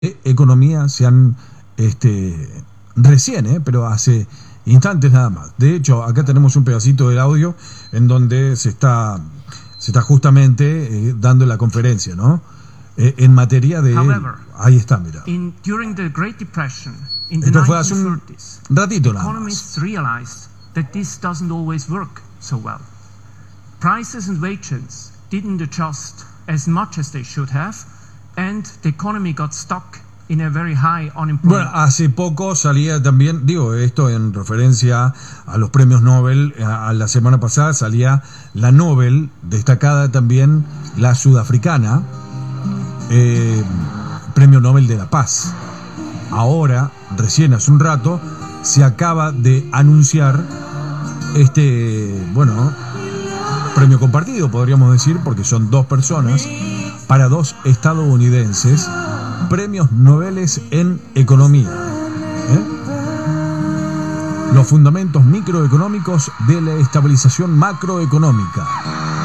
Economía se han recién, pero hace instantes nada más. De hecho, acá tenemos un pedacito del audio en donde se está justamente dando la conferencia, ¿no? En materia de... However, ahí está, mira. During the Great Depression, in the Esto fue hace un 1930s, ratito nada más. economists realized that this doesn't always work so well. Prices and wages didn't adjust as much as they should have, and the economy got stuck in a very high unemployment. Bueno, hace poco salía también, digo esto en referencia a los premios Nobel, a la semana pasada salía la Nobel, destacada también la sudafricana, Premio Nobel de la Paz. Ahora, recién hace un rato, se acaba de anunciar premio compartido, podríamos decir, porque son dos personas, para dos estadounidenses, premios Nobel en economía. Los fundamentos microeconómicos de la estabilización macroeconómica.